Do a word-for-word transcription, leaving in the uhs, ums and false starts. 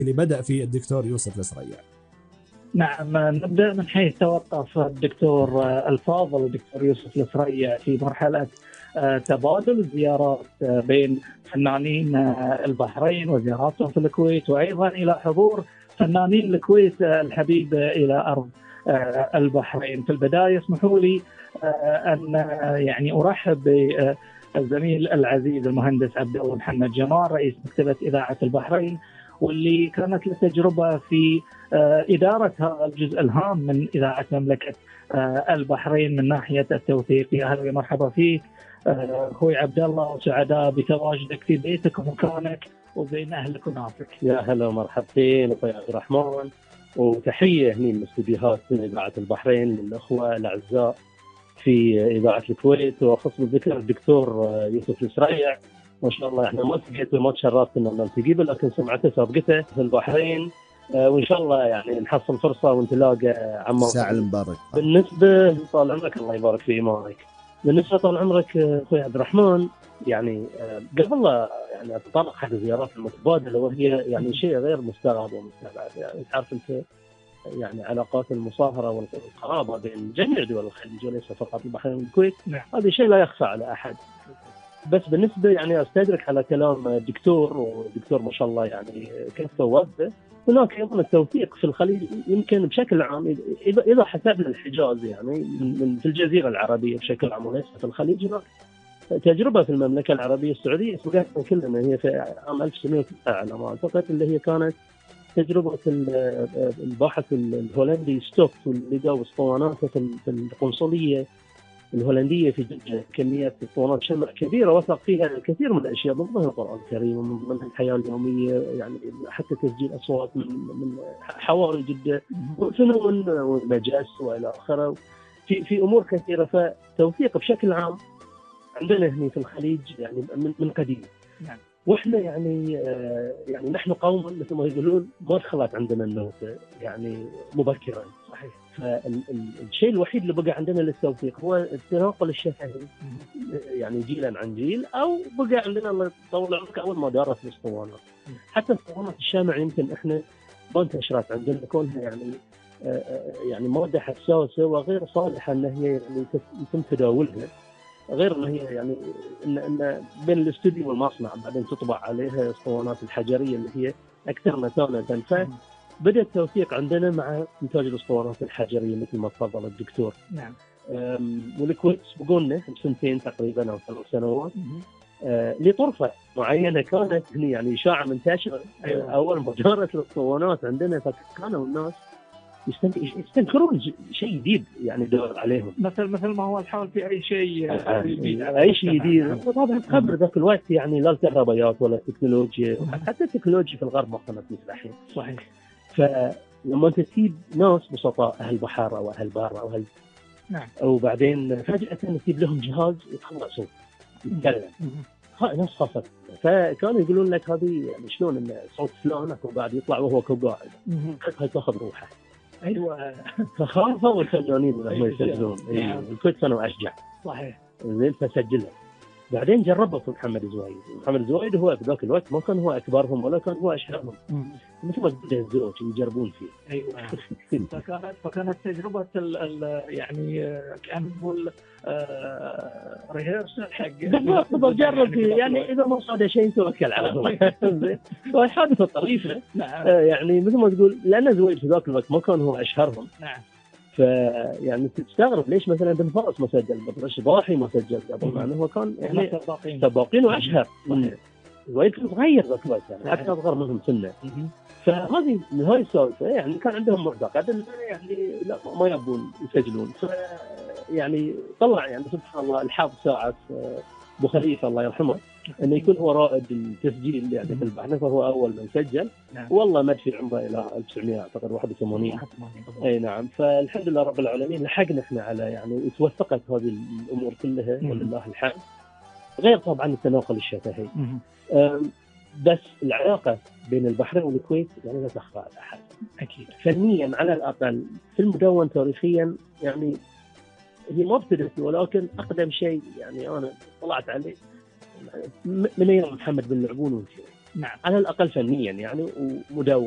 اللي بدأ فيه الدكتور يوسف الإسريع. نعم، نبدأ من حيث توقف الدكتور الفاضل الدكتور يوسف الإسريع في مرحلة تبادل الزيارات بين فنانين البحرين وزياراتهم في الكويت، وأيضا إلى حضور فنانين الكويت الحبيبة إلى أرض البحرين. في البداية اسمحوا لي أن يعني أرحب بالزميل العزيز المهندس عبد الله محمد جمال رئيس مكتبة إذاعة البحرين، واللي كانت له تجربة في إدارة هذا الجزء الهام من إذاعة مملكة البحرين من ناحية التوثيق. يا أهلا ومرحبا فيك أخوي عبد الله، وسعداء بتواجدك في بيتك ومكانك وبين أهلك وناسك. يا هلا ومرحبتين أخوي عبد الرحمن، وتحية هني من استديوهات إذاعة البحرين للأخوة الأعزاء في إذاعة الكويت، وخصوصا بالذكر الدكتور يوسف الإسريع. ما شاء الله احنا ما التقيت وما تشرفت ان نلتقي، لكن سمعته سابقته في البحرين، وان شاء الله يعني نحصل فرصه ونتلاقى عمو ساعة المبارك. بالنسبه طال عمرك الله يبارك في ايمانك، بالنسبه طال عمرك اخوي عبد الرحمن، يعني قبل لا يعني اتطرق حق الزيارات المتبادله، وهي يعني شيء غير مستغرب ومستبعد. يعني تعرف انت يعني علاقات المصاهره والقرابه بين جميع دول الخليج وليس فقط البحرين والكويت، هذا شيء لا يخفى على احد. بس بالنسبه يعني استدرك على كلام الدكتور، والدكتور ما شاء الله يعني كفه ووفه، هناك ايضا التوثيق في الخليج يمكن بشكل عام، اذا اذا حسبنا الحجاز يعني من في الجزيره العربيه بشكل عام وليس في الخليج، هناك تجربه في المملكه العربيه السعوديه سبقتنا كلنا، هي في عام ألف وتسعمائة وتسعة على ما اعتقد، اللي هي كانت تجربه الباحث الهولندي ستوك، واللي جاب اسطواناته في القنصليه الهولندية في جدة، كميات اسطوانات شمع كبيرة وثق فيها الكثير من الأشياء، من ضمنها القرآن الكريم ومن ضمنها الحياة اليومية، يعني حتى تسجيل أصوات من من حواري جدة وفنون والمجاز وإلى آخره، في في أمور كثيرة. فتوثيق بشكل عام عندنا هنا في الخليج يعني من من قديم. نعم. واحنا يعني يعني نحن قوم مثل ما يقولون ما دخلت عندنا النوتة يعني مبكرا. صحيح. فالشيء الوحيد اللي بقى عندنا للتوثيق هو التناقل الشفهي، يعني جيلا عن جيل، او بقى عندنا الله يطول عمرك اول ما دارت الاسطوانات. حتى اسطوانات الشمع يمكن احنا ما انتشرت عندنا كونها يعني يعني ماده حساسه وغير صالحه ان هي يعني يتم تداولها، غير ان هي يعني ان ان بين الاستوديو والمصنع بعدين تطبع عليها اسطوانات الحجريه اللي هي اكثر متانه. فبدا التوثيق عندنا مع انتاج الاسطوانات الحجريه مثل ما تفضل الدكتور. نعم. والكويت سبقونا بسنتين تقريبا او ثلاث سنوات آه لطرفه معينه كانت هنا يعني اشاعه منتشره. أيوة. اول ما جرت الاسطوانات عندنا فكانوا الناس يستنكرون شيء جديد يعني دور عليهم، مثل مثل ما هو الحال في اي شيء جديد، اي شيء جديد. طبعا خبر ذاك الوقت يعني لا الكهربائيات ولا التكنولوجيا، حتى التكنولوجيا في الغرب ما كانت مثل الحين. صحيح. فلما انت تجيب ناس بسطاء اهل بحر او اهل بار او اهل نعم، وبعدين فجاه تجيب لهم جهاز يطلع صوت يتكلم، ناس خافت. فكانوا يقولون لك هذه يعني شلون ان صوت فلان اكو قاعد يطلع وهو كو قاعد، هاي تاخذ روحه. ايوه. فخافوا الفنانين لما يسجلون. نعم. الكويت كانوا اشجع. صحيح. زين فسجلها. بعدين جربوا في محمد زوايد. محمد زوايد هو في ذاك الوقت ما كان هو اكبرهم ولا كان هو اشهرهم، مثل ما تقول الزوج يجربون فيه. ايوه. فكانت فكانت تجربه ال ال يعني كان نقول ريهرسل حق بالضبط. بجرب فيه يعني اذا ما صاد شيء توكل على الله. زين هو حادثه طريفه. نعم. يعني مثل ما تقول لان زوايد في ذاك الوقت ما كان هو اشهرهم. نعم. فيعني تستغرب ليش مثلا بن فارس ما سجل، بدر الشباحي ما سجل قبل، مع انه هو كان يعني سباقين سباقين واشهر. زوايد كان صغير ذاك الوقت يعني حتى اصغر منهم سنه. فهذه من هاي السالفه يعني كان عندهم معتقد انه يعني لا ما يبون يسجلون. ف يعني طلع يعني سبحان الله الحظ ساعه ابو خليفه الله يرحمه انه يكون هو رائد التسجيل يعني في البحث، فهو اول من سجل. نعم. والله مدفي عمره الى ألف وتسعمائة اعتقد واحد وثمانين. اي نعم. فالحمد لله رب العالمين لحقنا احنا على يعني توثقت هذه الامور كلها ولله الحمد، غير طبعا التناقل الشفهي. بس العلاقه بين البحرين والكويت يعني لا تخفى على احد. اكيد. فنيا على الاقل في المدون تاريخيا يعني هي ما ابتدت، ولكن اقدم شيء يعني انا طلعت عليه من ايام محمد بن لعبون وانتهى. نعم. على الاقل فنيا يعني ومدون.